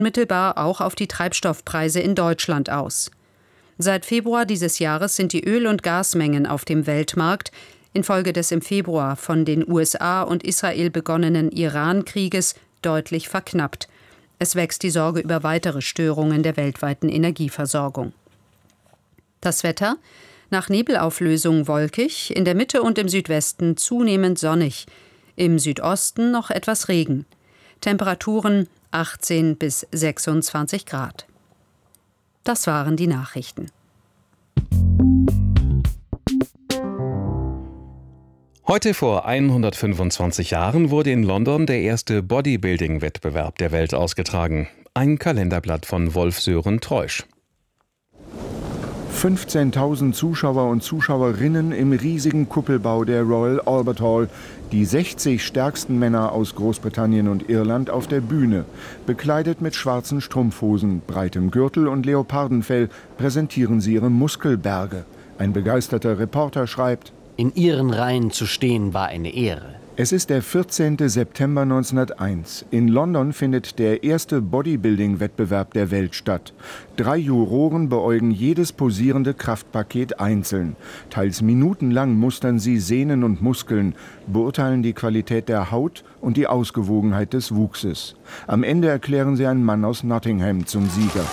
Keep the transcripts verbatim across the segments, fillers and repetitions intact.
Mittelbar auch auf die Treibstoffpreise in Deutschland aus. Seit Februar dieses Jahres sind die Öl- und Gasmengen auf dem Weltmarkt infolge des im Februar von den U S A und Israel begonnenen Iran-Krieges deutlich verknappt. Es wächst die Sorge über weitere Störungen der weltweiten Energieversorgung. Das Wetter: Nach Nebelauflösung wolkig, in der Mitte und im Südwesten zunehmend sonnig, im Südosten noch etwas Regen. Temperaturen achtzehn bis sechsundzwanzig Grad. Das waren die Nachrichten. Heute vor hundertfünfundzwanzig Jahren wurde in London der erste Bodybuilding-Wettbewerb der Welt ausgetragen. Ein Kalenderblatt von Wolf-Sören Treusch. fünfzehntausend Zuschauer und Zuschauerinnen im riesigen Kuppelbau der Royal Albert Hall. Die sechzig stärksten Männer aus Großbritannien und Irland auf der Bühne. Bekleidet mit schwarzen Strumpfhosen, breitem Gürtel und Leopardenfell präsentieren sie ihre Muskelberge. Ein begeisterter Reporter schreibt: In ihren Reihen zu stehen war eine Ehre. Es ist der vierzehnte September neunzehnhunderteins. In London findet der erste Bodybuilding-Wettbewerb der Welt statt. Drei Juroren beäugen jedes posierende Kraftpaket einzeln. Teils minutenlang mustern sie Sehnen und Muskeln, beurteilen die Qualität der Haut und die Ausgewogenheit des Wuchses. Am Ende erklären sie einen Mann aus Nottingham zum Sieger.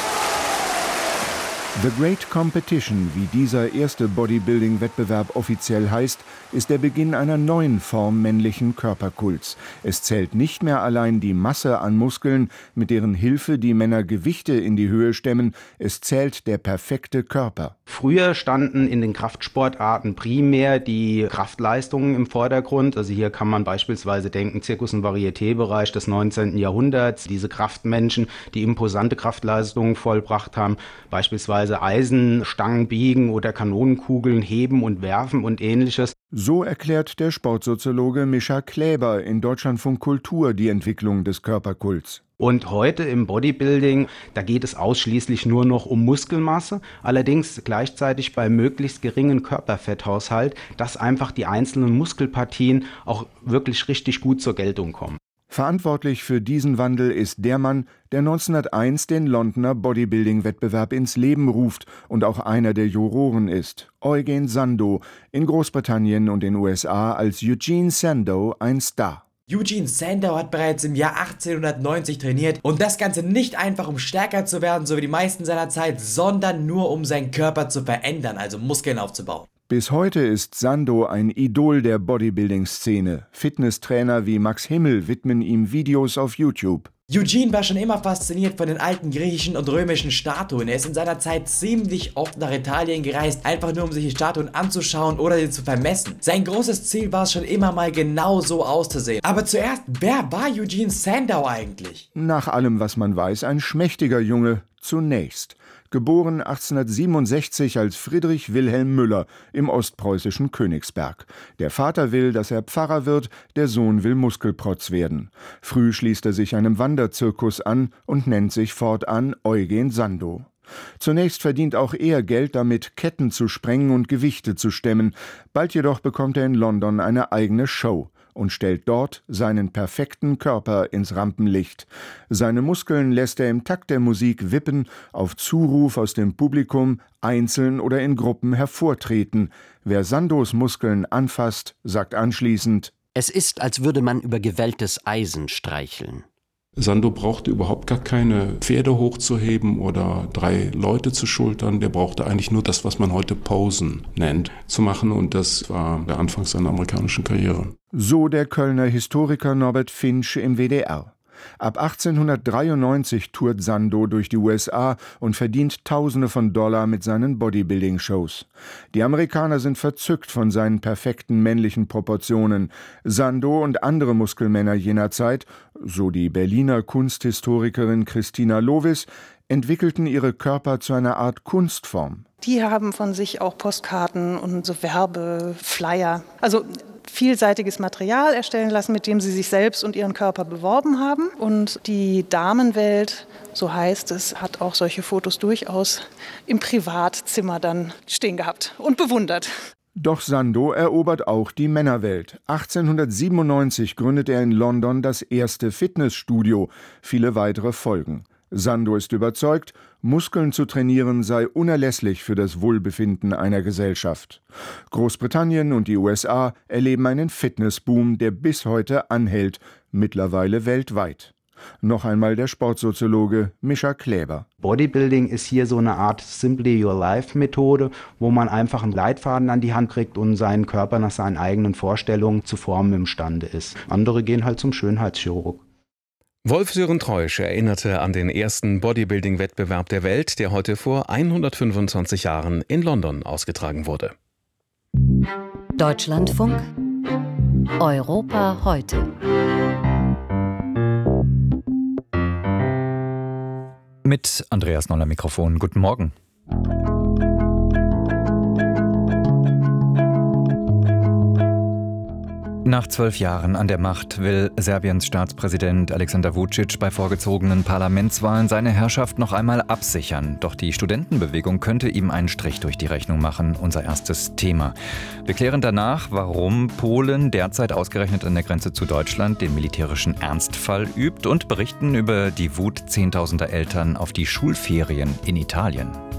The Great Competition, wie dieser erste Bodybuilding-Wettbewerb offiziell heißt, ist der Beginn einer neuen Form männlichen Körperkults. Es zählt nicht mehr allein die Masse an Muskeln, mit deren Hilfe die Männer Gewichte in die Höhe stemmen, es zählt der perfekte Körper. Früher standen in den Kraftsportarten primär die Kraftleistungen im Vordergrund. Also hier kann man beispielsweise denken, Zirkus- und Varieté-Bereich des neunzehnten Jahrhunderts. Diese Kraftmenschen, die imposante Kraftleistungen vollbracht haben, beispielsweise Eisenstangen biegen oder Kanonenkugeln heben und werfen und ähnliches. So erklärt der Sportsoziologe Mischa Kläber in Deutschlandfunk Kultur die Entwicklung des Körperkults. Und heute im Bodybuilding, da geht es ausschließlich nur noch um Muskelmasse, allerdings gleichzeitig bei möglichst geringen Körperfetthaushalt, dass einfach die einzelnen Muskelpartien auch wirklich richtig gut zur Geltung kommen. Verantwortlich für diesen Wandel ist der Mann, der neunzehnhunderteins den Londoner Bodybuilding-Wettbewerb ins Leben ruft und auch einer der Juroren ist. Eugen Sandow, in Großbritannien und den U S A als Eugene Sandow ein Star. Eugene Sandow hat bereits im Jahr achtzehnhundertneunzig trainiert und das Ganze nicht einfach um stärker zu werden, so wie die meisten seiner Zeit, sondern nur um seinen Körper zu verändern, also Muskeln aufzubauen. Bis heute ist Sandow ein Idol der Bodybuilding-Szene. Fitnesstrainer wie Max Himmel widmen ihm Videos auf YouTube. Eugene war schon immer fasziniert von den alten griechischen und römischen Statuen. Er ist in seiner Zeit ziemlich oft nach Italien gereist, einfach nur um sich die Statuen anzuschauen oder sie zu vermessen. Sein großes Ziel war es schon immer mal genau so auszusehen. Aber zuerst, wer war Eugene Sandow eigentlich? Nach allem, was man weiß, ein schmächtiger Junge zunächst. Geboren achtzehnhundertsiebenundsechzig als Friedrich Wilhelm Müller im ostpreußischen Königsberg. Der Vater will, dass er Pfarrer wird, der Sohn will Muskelprotz werden. Früh schließt er sich einem Wanderzirkus an und nennt sich fortan Eugen Sandow. Zunächst verdient auch er Geld damit, Ketten zu sprengen und Gewichte zu stemmen. Bald jedoch bekommt er in London eine eigene Show und stellt dort seinen perfekten Körper ins Rampenlicht. Seine Muskeln lässt er im Takt der Musik wippen, auf Zuruf aus dem Publikum, einzeln oder in Gruppen hervortreten. Wer Sandows Muskeln anfasst, sagt anschließend: Es ist, als würde man über gewelltes Eisen streicheln. Sandow brauchte überhaupt gar keine Pferde hochzuheben oder drei Leute zu schultern. Der brauchte eigentlich nur das, was man heute Posen nennt, zu machen. Und das war der Anfang seiner amerikanischen Karriere. So der Kölner Historiker Norbert Finsch im W D R. Ab achtzehnhundertdreiundneunzig tourt Sandow durch die U S A und verdient Tausende von Dollar mit seinen Bodybuilding-Shows. Die Amerikaner sind verzückt von seinen perfekten männlichen Proportionen. Sandow und andere Muskelmänner jener Zeit, so die Berliner Kunsthistorikerin Christina Lovis, entwickelten ihre Körper zu einer Art Kunstform. Die haben von sich auch Postkarten und so Werbeflyer, also vielseitiges Material erstellen lassen, mit dem sie sich selbst und ihren Körper beworben haben. Und die Damenwelt, so heißt es, hat auch solche Fotos durchaus im Privatzimmer dann stehen gehabt und bewundert. Doch Sando erobert auch die Männerwelt. achtzehnhundertsiebenundneunzig gründet er in London das erste Fitnessstudio. Viele weitere folgen. Sando ist überzeugt, Muskeln zu trainieren sei unerlässlich für das Wohlbefinden einer Gesellschaft. Großbritannien und die U S A erleben einen Fitnessboom, der bis heute anhält, mittlerweile weltweit. Noch einmal der Sportsoziologe Mischa Kläber. Bodybuilding ist hier so eine Art Simply Your Life Methode, wo man einfach einen Leitfaden an die Hand kriegt und seinen Körper nach seinen eigenen Vorstellungen zu formen imstande ist. Andere gehen halt zum Schönheitschirurg. Wolf-Sören Treusch erinnerte an den ersten Bodybuilding-Wettbewerb der Welt, der heute vor hundertfünfundzwanzig Jahren in London ausgetragen wurde. Deutschlandfunk Europa heute. Mit Andreas Noller Mikrofon. Guten Morgen. Nach zwölf Jahren an der Macht will Serbiens Staatspräsident Aleksandar Vučić bei vorgezogenen Parlamentswahlen seine Herrschaft noch einmal absichern. Doch die Studentenbewegung könnte ihm einen Strich durch die Rechnung machen. Unser erstes Thema. Wir klären danach, warum Polen derzeit ausgerechnet an der Grenze zu Deutschland den militärischen Ernstfall übt und berichten über die Wut zehntausender Eltern auf die Schulferien in Italien.